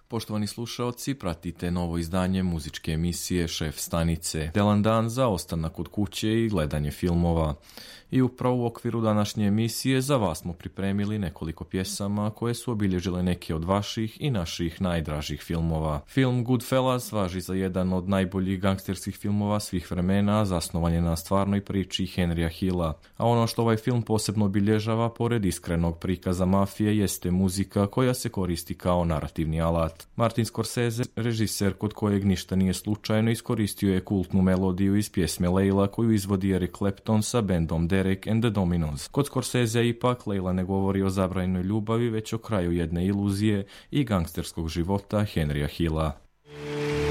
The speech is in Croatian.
Poštovani slušaoci, pratite novo izdanje muzičke emisije Šef stanice. Delan dan za ostanak kod kuće i gledanje filmova. I upravo u okviru današnje emisije za vas smo pripremili nekoliko pjesama koje su obilježile neke od vaših i naših najdražih filmova. Film Goodfellas važi za jedan od najboljih gangsterskih filmova svih vremena, zasnovan je na stvarnoj priči Henrya Hilla. A ono što ovaj film posebno obilježava, pored iskrenog prikaza mafije, jeste muzika koja se koristi kao narativni alat. Martin Scorsese, režiser kod kojeg ništa nije slučajno, iskoristio je kultnu melodiju iz pjesme Leila koju izvodi Eric Clapton sa bendom Derek and the Dominos. Kod Scorsese ipak Leila ne govori o zabranjenoj ljubavi, već o kraju jedne iluzije i gangsterskog života Henrya Hilla.